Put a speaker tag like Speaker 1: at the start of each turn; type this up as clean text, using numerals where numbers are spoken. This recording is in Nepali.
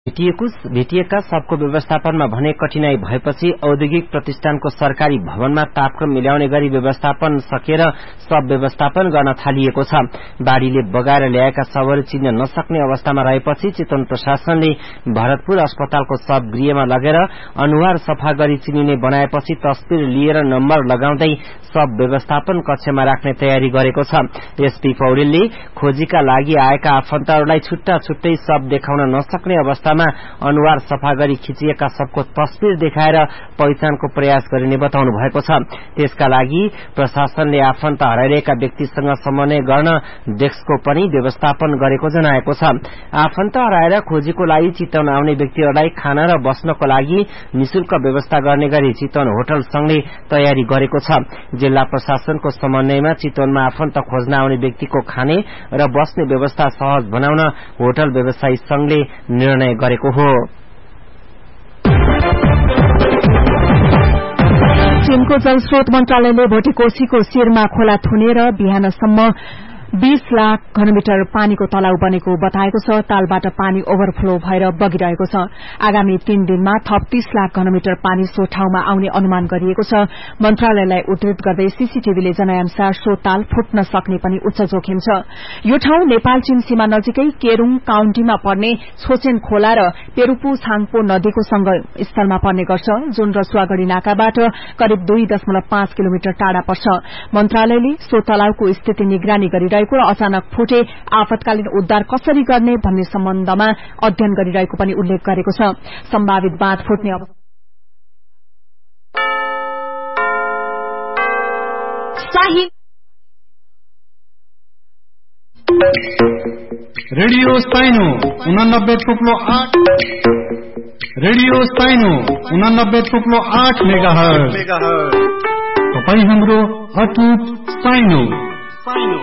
Speaker 1: भेटिएका सबको व्यवस्थापनमा भने कठिनाई भएपछि औद्योगिक प्रतिष्ठानको सरकारी भवनमा तापक्रम मिलाउने गरी व्यवस्थापन सकेर सब व्यवस्थापन गर्न थालिएको छ। बाढ़ीले बगाएर ल्याएका शवहरू चिन्न नसक्ने अवस्थामा रहेपछि चितवन प्रशासनले भरतपुर अस्पतालको सब गृहमा लगेर अनुहार सफा गरी चिनिने बनाएपछि तस्बिर लिएर नम्बर लगाउँदै सब व्यवस्थापन कक्षमा राख्ने तयारी गरेको छ। एसपी पौडेलले खोजीका लागि आएका आफन्तहरूलाई छुट्टा छुट्टै सब देखाउन नसक्ने अवस्थामा अनुहार सफा गरी खिचिएका सबको तस्बिर देखाएर पहिचानको प्रयास गरिने बताउनु भएको छ। त्यसका लागि प्रशासनले आफन्त हराइरहेका व्यक्तिसँग समन्वय गर्न डेस्कको पनि व्यवस्थापन गरेको जनाएको छ। आफन्त हराएर खोजीको लागि चितवन आउने व्यक्तिहरूलाई खाना र बस्नको लागि निशुल्क व्यवस्था गर्ने गरी चितवन होटल संघले तयारी गरेको छ। जिल्ला प्रशासनको समन्वयमा चितवनमा आफन्त खोज्न आउने व्यक्तिको खाने र बस्ने व्यवस्था सहज बनाउन होटल व्यवसायी संघले निर्णय गरेको हो।
Speaker 2: चीनको जलस्रोत मन्त्रालयले भोटेकोशीको शिरमा खोला थुनेर बिहानसम्म 20 लाख घनमिटर पानीको तलाउ बनेको बताएको छ। तालबाट पानी ओभरफ्लो भएर बगिरहेको छ। आगामी 3 दिनमा थप 30 लाख घनमिटर पानी सो ठाउँमा आउने अनुमान गरिएको छ। मन्त्रालयलाई उद्धृत गर्दै सीसीटीभीले जनाएअनुसार सो ताल फुट्न सक्ने पनि उच्च जोखिम छ। यो ठाउँ नेपाल चीन सीमा नजिकै केरूङ काउन्टीमा पर्ने छोचेन खोला र पेरूपु छाङपो नदीको संगम स्थलमा पर्ने गर्छ, जुन रसुवागढ़ी नाकाबाट करिब 2.5 किलोमिटर टाढा पर्छ। मन्त्रालयले सो तलाउको स्थिति निगरानी गरिरहेको र अचानक फुटे आपतकालीन उद्धार कसरी गर्ने भन्ने सम्बन्धमा अध्ययन गरिरहेको पनि उल्लेख गरेको छ। सम्भावित बाँध फुट्ने
Speaker 3: रेडियो स्पाइनो 89.8 रेडियो स्पाइनो 89.8 मेगाहर्ज। तपाईं हाम्रो अटुट स्पाइनो